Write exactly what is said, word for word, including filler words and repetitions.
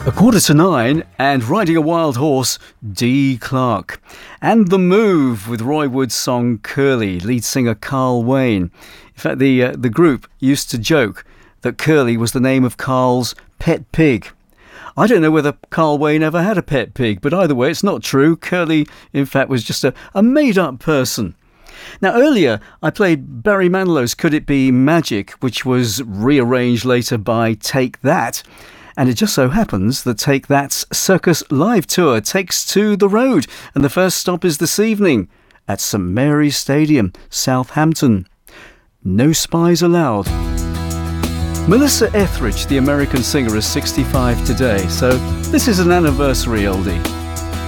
A quarter to nine, and riding a wild horse, Dee Clark. And The Move with Roy Wood's song Curly, lead singer Carl Wayne. In fact, the, uh, the group used to joke that Curly was the name of Carl's pet pig. I don't know whether Carl Wayne ever had a pet pig, but either way, it's not true. Curly, in fact, was just a, a made-up person. Now, earlier, I played Barry Manilow's Could It Be Magic, which was rearranged later by Take That. And it just so happens that Take That's Circus Live Tour takes to the road. And the first stop is this evening at St Mary's Stadium, Southampton. No spies allowed. Melissa Etheridge, the American singer, is sixty-five today, so this is an anniversary oldie.